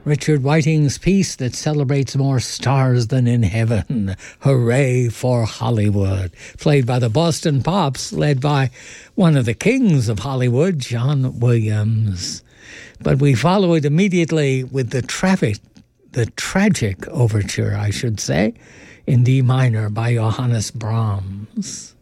Richard Whiting's piece that celebrates more stars than in heaven. Hooray for Hollywood. Played by the Boston Pops, led by one of the kings of Hollywood, John Williams. But we follow it immediately with the tragic overture, I should say, in D minor by Johannes Brahms.